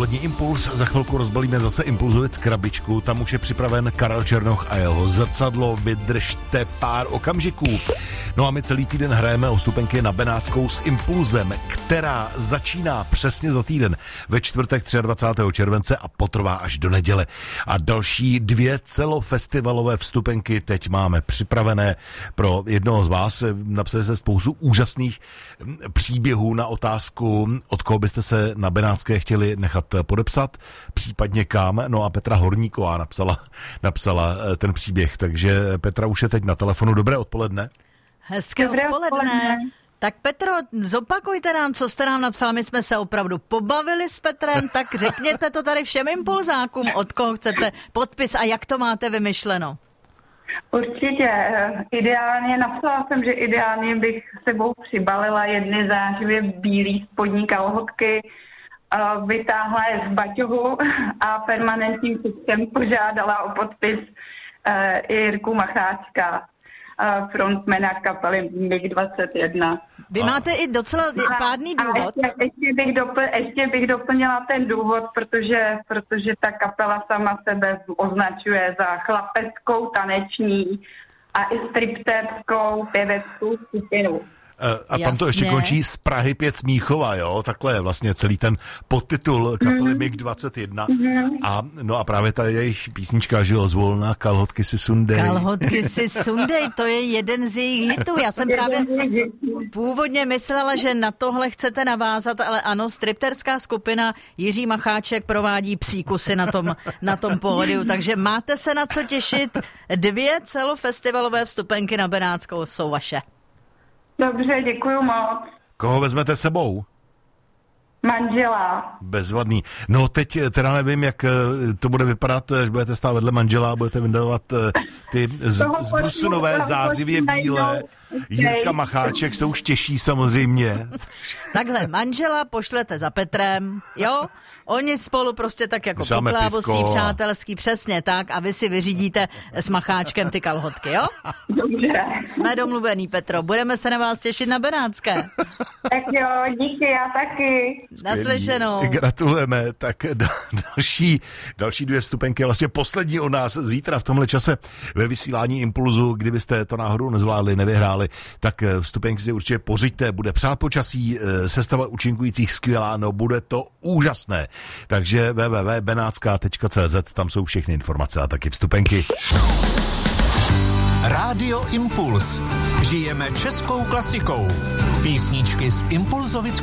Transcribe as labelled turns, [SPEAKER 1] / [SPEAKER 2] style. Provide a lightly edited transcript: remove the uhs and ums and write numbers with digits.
[SPEAKER 1] odpolední Impuls. Za chvilku rozbalíme zase Impulzovic krabičku. Tam už je připraven Karel Černoch a jeho zrcadlo. Vydržte pár okamžiků. No a my celý týden hrajeme o vstupenky na Benátskou s Impulzem, která začíná přesně za týden ve čtvrtek 23. července a potrvá až do neděle. A další 2 celofestivalové vstupenky teď máme připravené pro jednoho z vás. Napsali se spoustu úžasných příběhů na otázku, od koho byste se na Benátské chtěli nechat podepsat, případně kam. No a Petra Horníková napsala ten příběh, takže Petra už je teď na telefonu. Dobré odpoledne.
[SPEAKER 2] Hezké odpoledne. Tak Petro, zopakujte nám, co jste nám napsala. My jsme se opravdu pobavili s Petrem, tak řekněte to tady všem impulzákům, od koho chcete podpis a jak to máte vymyšleno.
[SPEAKER 3] Určitě. Ideálně, napsala jsem, že ideálně bych sebou přibalila jedny zářivě bílý spodní kalhotky, vytáhla je z baťohu a permanentním systém požádala o podpis Jirku Macháčka, frontmana kapely MiG-21.
[SPEAKER 2] Vy máte i docela pádný důvod.
[SPEAKER 3] Ještě bych doplnila ten důvod, protože ta kapela sama sebe označuje za chlapeckou, taneční a i stripterskou pěveckou skupinu.
[SPEAKER 1] A tam to ještě končí z Prahy 5 Smíchova, jo? Takhle je vlastně celý ten podtitul kapely MiG-21. A právě ta jejich písnička, že jo, Zvolna, kalhotky si sundej.
[SPEAKER 2] Kalhotky si sundej, to je jeden z jejich hitů. Já jsem právě původně myslela, že na tohle chcete navázat, ale ano, stripterská skupina Jiří Macháček provádí psí kusy na tom pódiu, takže máte se na co těšit. 2 celofestivalové vstupenky na Benátskou jsou vaše.
[SPEAKER 3] Dobře, děkuju moc.
[SPEAKER 1] Koho vezmete sebou?
[SPEAKER 3] Manžela.
[SPEAKER 1] Bezvadný. No teď teda nevím, jak to bude vypadat, až budete stát vedle manžela a budete vydávat ty zbrusunové zářivě bílé. Jirka Macháček se už těší samozřejmě.
[SPEAKER 2] Takhle, manžela pošlete za Petrem, jo? Oni spolu prostě tak jako poklávosí, přátelský, přesně tak, a vy si vyřídíte s Macháčkem ty kalhotky, jo?
[SPEAKER 3] Dobře.
[SPEAKER 2] Jsme domluvený, Petro, budeme se na vás těšit na Benátské.
[SPEAKER 3] Tak jo, díky, já taky.
[SPEAKER 2] Naslyšenou.
[SPEAKER 1] Gratulujeme, tak další 2 vstupenky, vlastně poslední od nás zítra v tomhle čase ve vysílání Impulzu, kdybyste to náhodou nezvládli, nevyhráli, tak vstupenky si určitě pořiďte, bude přát počasí, sestava účinkujících skvělá, no bude to úžasné. Takže www.benatska.cz, tam jsou všechny informace a taky vstupenky.
[SPEAKER 4] Rádio Impuls. Žijeme českou klasikou. Písničky z Impulzovic